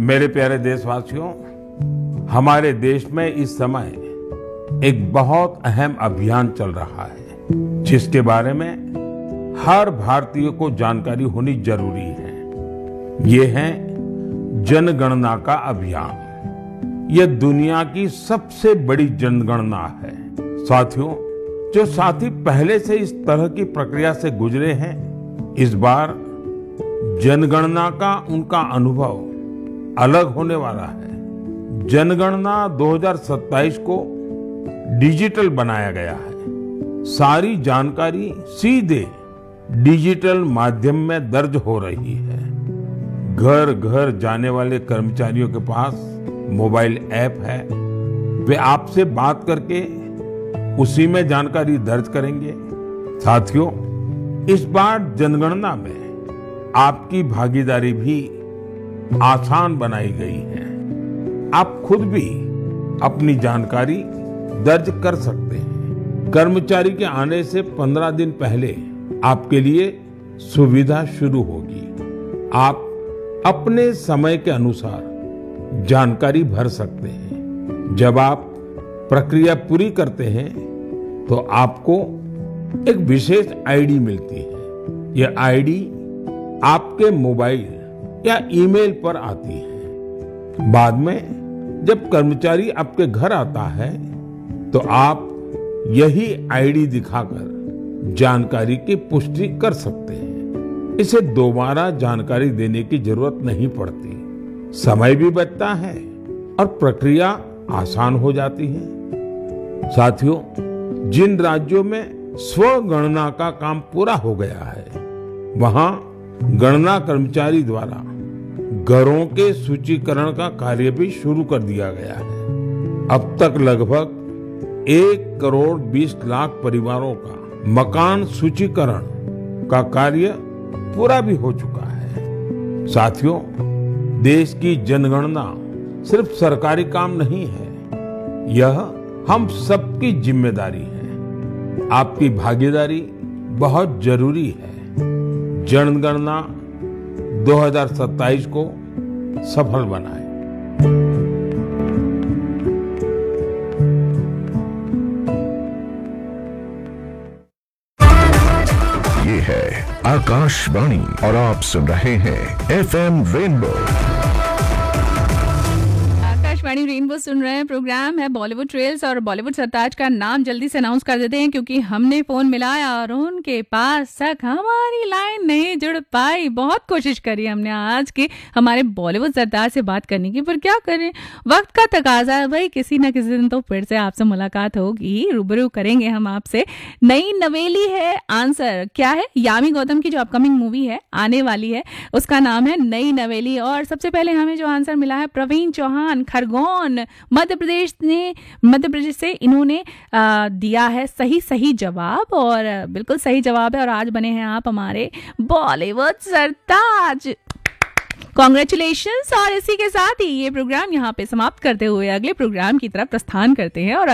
मेरे प्यारे देशवासियों, हमारे देश में इस समय एक बहुत अहम अभियान चल रहा है जिसके बारे में हर भारतीय को जानकारी होनी जरूरी है। ये है जनगणना का अभियान। यह दुनिया की सबसे बड़ी जनगणना है। साथियों, जो साथी पहले से इस तरह की प्रक्रिया से गुजरे हैं, इस बार जनगणना का उनका अनुभव अलग होने वाला है। जनगणना 2027 को डिजिटल बनाया गया है। सारी जानकारी सीधे डिजिटल माध्यम में दर्ज हो रही है। घर घर जाने वाले कर्मचारियों के पास मोबाइल ऐप है। वे आपसे बात करके उसी में जानकारी दर्ज करेंगे। साथियों, इस बार जनगणना में आपकी भागीदारी भी आसान बनाई गई है। आप खुद भी अपनी जानकारी दर्ज कर सकते हैं। कर्मचारी के आने से 15 दिन पहले आपके लिए सुविधा शुरू होगी। आप अपने समय के अनुसार जानकारी भर सकते हैं। जब आप प्रक्रिया पूरी करते हैं तो आपको एक विशेष आईडी मिलती है। यह आईडी आपके मोबाइल या ईमेल पर आती है। बाद में जब कर्मचारी आपके घर आता है तो आप यही आईडी दिखाकर जानकारी की पुष्टि कर सकते हैं। इसे दोबारा जानकारी देने की जरूरत नहीं पड़ती। समय भी बचता है और प्रक्रिया आसान हो जाती है। साथियों, जिन राज्यों में स्वगणना का काम पूरा हो गया है, वहां गणना कर्मचारी द्वारा घरों के सूचीकरण का कार्य भी शुरू कर दिया गया है। अब तक लगभग 1,20,00,000 परिवारों का मकान सूचीकरण का कार्य पूरा भी हो चुका है। साथियों, देश की जनगणना सिर्फ सरकारी काम नहीं है, यह हम सबकी जिम्मेदारी है। आपकी भागीदारी बहुत जरूरी है। जनगणना 2027 को सफल बनाएं। ये है आकाशवाणी और आप सुन रहे हैं FM रेनबो। आकाशवाणी रेनबो सुन रहे हैं। प्रोग्राम है बॉलीवुड ट्रेल्स और बॉलीवुड सरताज का नाम जल्दी से अनाउंस कर देते हैं क्योंकि हमने फोन मिलाया और उनके पास तक हमारी लाइन नहीं जुड़ पाई। बहुत कोशिश करी हमने आज के हमारे बॉलीवुड सरताज से बात करने की, पर क्या करें, वक्त का तकाजा है भाई। किसी ना किसी दिन तो फिर से आपसे मुलाकात होगी, रूबरू करेंगे हम आपसे। नई नवेली है, आंसर क्या है? यामी गौतम की जो अपकमिंग मूवी है आने वाली है, उसका नाम है नई नवेली। और सबसे पहले हमें जो आंसर मिला है प्रवीण चौहान खरगोन, मध्य प्रदेश से इन्होंने दिया है सही जवाब और बिल्कुल सही जवाब है। और आज बने हैं आप हमारे बॉलीवुड सरताज। कॉन्ग्रेचुलेशंस। और इसी के साथ ही ये प्रोग्राम यहाँ पे समाप्त करते हुए अगले प्रोग्राम की तरफ प्रस्थान करते हैं। और